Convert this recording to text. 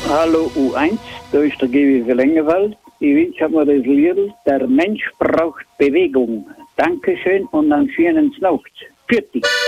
Hallo U1, da ist der GW Längerwald. Ich wünsche mir das Lied, der Mensch braucht Bewegung. Dankeschön und einen schönen Nacht. Für dich.